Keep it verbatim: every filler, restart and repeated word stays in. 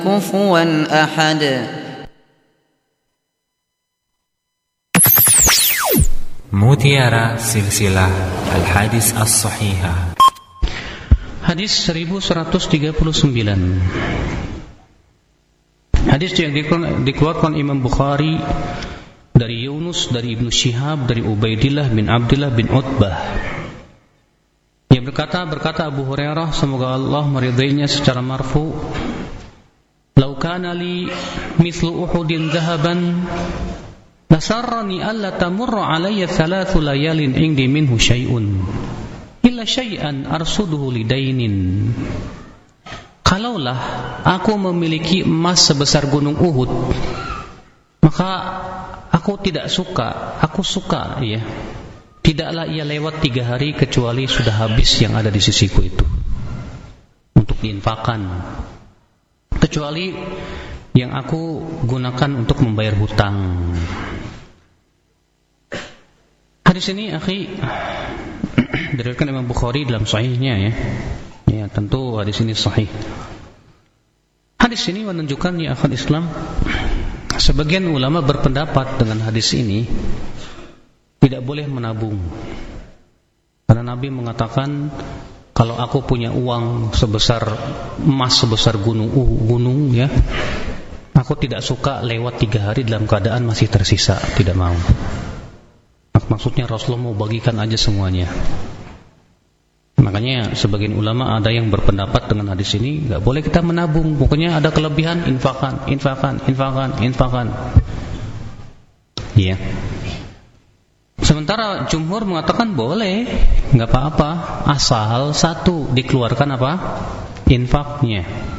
كفوا أحد. Mutiara Silsilah Al-Hadis As-Sahihah. Hadis seribu seratus tiga puluh sembilan. Hadis yang dikeluarkan Imam Bukhari dari Yunus, dari Ibnu Syihab, dari Ubaidillah bin Abdullah bin Utbah. Yang berkata, berkata Abu Hurairah, semoga Allah meridainya, secara marfu, "Lau kana li mithlu Uhudin dhahaban lasarrani alla tamurra alayya thalathu layalin indi minhu syai'un illa syai'an arsuduhu lidainin." Kalaulah aku memiliki emas sebesar gunung Uhud, maka aku tidak suka, aku suka ya, tidaklah ia lewat tiga hari kecuali sudah habis yang ada di sisiku itu untuk diinfakkan, kecuali yang aku gunakan untuk membayar hutang. Hadis ini, akhi, diriwayatkan Imam Bukhari dalam sahihnya ya. Ya, tentu hadis ini sahih. Hadis ini menunjukkan, ya akhwat Islam, sebagian ulama berpendapat dengan hadis ini tidak boleh menabung. Karena Nabi mengatakan, kalau aku punya uang sebesar emas sebesar gunung uh, gunung ya, aku tidak suka lewat tiga hari dalam keadaan masih tersisa, tidak mau. Maksudnya Rasulullah mau bagikan aja semuanya. Makanya sebagian ulama ada yang berpendapat dengan hadis ini enggak boleh kita menabung, pokoknya ada kelebihan infakan, infakan, infakan, infakan. Iya. Sementara jumhur mengatakan boleh, enggak apa-apa, asal satu dikeluarkan apa? Infaknya.